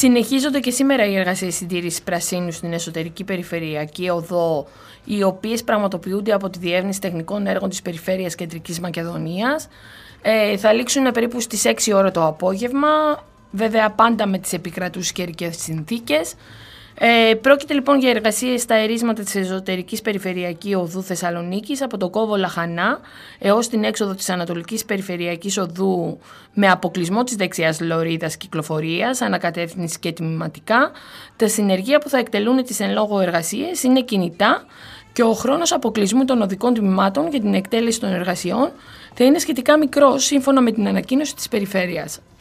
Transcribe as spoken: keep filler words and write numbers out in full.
Συνεχίζονται και σήμερα οι εργασίες συντήρησης πρασίνου στην εσωτερική περιφερειακή οδό, οι οποίες πραγματοποιούνται από τη Διεύθυνση Τεχνικών Έργων της Περιφέρειας Κεντρικής Μακεδονίας. Ε, θα λήξουν περίπου στις έξι ώρα το απόγευμα, βέβαια πάντα με τις επικρατούσες καιρικές συνθήκες. Ε, πρόκειται λοιπόν για εργασίες στα ερίσματα της εσωτερικής περιφερειακής οδού Θεσσαλονίκης από το κόβο Λαχανά έως την έξοδο της ανατολικής περιφερειακής οδού με αποκλεισμό της δεξιάς λωρίδας κυκλοφορίας, ανακατεύθυνση και τμηματικά. Τα συνεργεία που θα εκτελούν τις εν λόγω εργασίες είναι κινητά και ο χρόνος αποκλεισμού των οδικών τμήματων για την εκτέλεση των εργασιών θα είναι σχετικά μικρός σύμφωνα με την ανακοίνωση της περιφέρειας.